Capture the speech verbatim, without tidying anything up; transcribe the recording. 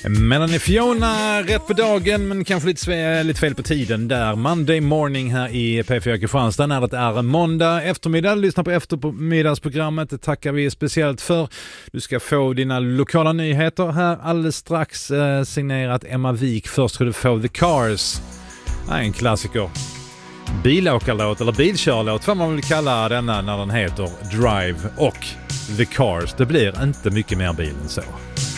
Melanie Fiona, rätt på dagen men kanske lite, lite fel på tiden där. Monday morning här i P fyra Kristianstad när det är måndag eftermiddag. Lyssna på eftermiddagsprogrammet, det tackar vi speciellt för. Du ska få dina lokala nyheter här alldeles strax, eh, signerat Emma Wik. Först ska du få The Cars, ja, en klassiker. Bilåkarlåt eller bilkörlåt, vad man vill kalla denna när den heter Drive och The Cars. Det blir inte mycket mer bil än så.